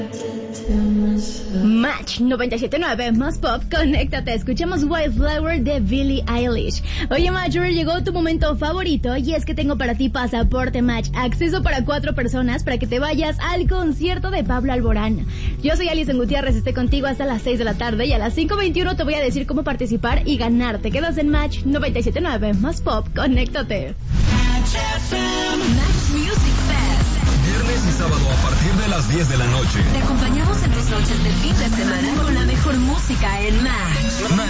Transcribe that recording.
Match 97.9 más pop, conéctate, escuchamos Wildflower de Billie Eilish. Oye Matcher, llegó tu momento favorito y es que tengo para ti pasaporte Match, acceso para 4 personas para que te vayas al concierto de Pablo Alborán. Yo soy Alison Gutiérrez, estoy contigo hasta las 6 de la tarde y a las 5:21 te voy a decir cómo participar y ganar. Te quedas en Match 97.9 más pop, conéctate. Match Music Fest. Viernes y sábado a partir de las 10 de la noche. Te acompañamos en tus noches de fin de semana con la mejor música en Match.